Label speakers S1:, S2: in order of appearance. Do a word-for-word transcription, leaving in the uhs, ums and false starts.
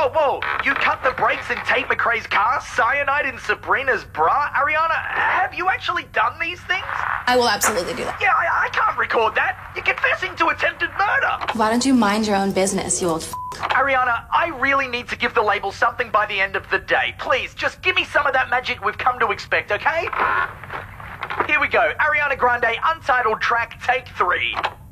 S1: whoa, whoa! You cut the brakes in Tate McRae's car, cyanide in Sabrina's bra? Ariana, have you actually done these things?
S2: I will absolutely do that.
S1: Yeah, I, I can't record that. You're confessing to attempted murder.
S2: Why don't you mind your own business, you old f***?
S1: Ariana, I really need to give the label something by the end of the day. Please, just give me some of that magic we've come to expect, okay? Here we go. Ariana Grande, Untitled track, take three.